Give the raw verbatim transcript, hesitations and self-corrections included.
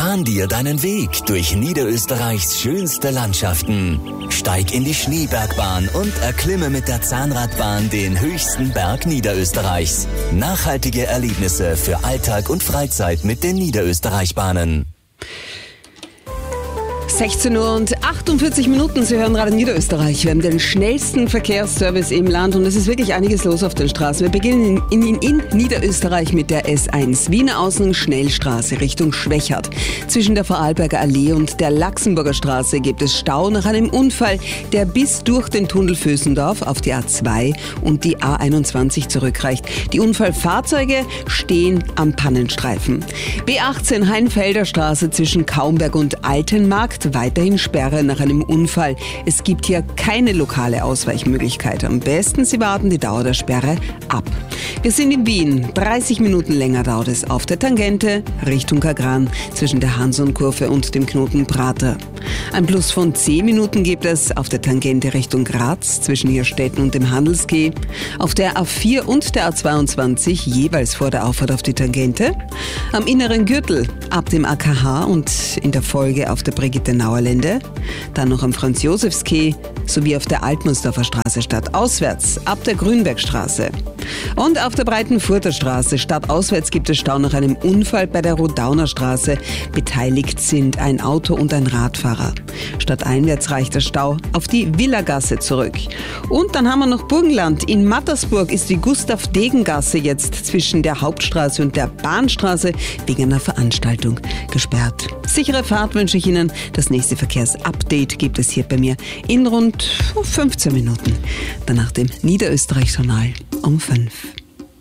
Bahn dir deinen Weg durch Niederösterreichs schönste Landschaften. Steig in die Schneebergbahn und erklimme mit der Zahnradbahn den höchsten Berg Niederösterreichs. Nachhaltige Erlebnisse für Alltag und Freizeit mit den Niederösterreichbahnen. sechzehn Uhr und achtundvierzig Minuten, Sie hören Radio Niederösterreich. Wir haben den schnellsten Verkehrsservice im Land und es ist wirklich einiges los auf den Straßen. Wir beginnen in, in, in Niederösterreich mit der S eins. Wiener Außen Schnellstraße Richtung Schwechat. Zwischen der Vorarlberger Allee und der Laxenburger Straße gibt es Stau nach einem Unfall, der bis durch den Tunnel Vösendorf auf die A zwei und die A einundzwanzig zurückreicht. Die Unfallfahrzeuge stehen am Pannenstreifen. B achtzehn Heinfelder Straße zwischen Kaumberg und Altenmarkt. Weiterhin Sperre nach einem Unfall. Es gibt hier keine lokale Ausweichmöglichkeit. Am besten Sie warten die Dauer der Sperre ab. Wir sind in Wien. dreißig Minuten länger dauert es auf der Tangente Richtung Kagran zwischen der Hanson-Kurve und dem Knoten Prater. Ein Plus von zehn Minuten gibt es auf der Tangente Richtung Graz zwischen Hirstetten und dem Handelsquai. Auf der A vier und der A zweiundzwanzig jeweils vor der Auffahrt auf die Tangente. Am inneren Gürtel ab dem A K H und in der Folge auf der Brigitte-Nauer-Lände. Dann noch am Franz-Josefs-Quai sowie auf der Altmunsdorfer Straße stadtauswärts ab der Grünbergstraße. Und auf der Breitenfurter Straße stadtauswärts gibt es Stau nach einem Unfall bei der Rodauner Straße. Beteiligt sind ein Auto und ein Radfahrer. Stadteinwärts reicht der Stau auf die Villagasse zurück. Und dann haben wir noch Burgenland. In Mattersburg ist die Gustav-Degen-Gasse jetzt zwischen der Hauptstraße und der Bahnstraße wegen einer Veranstaltung gesperrt. Sichere Fahrt wünsche ich Ihnen. Das nächste Verkehrsupdate gibt es hier bei mir in rund fünfzehn Minuten. Danach dem Niederösterreich-Journal um fünf.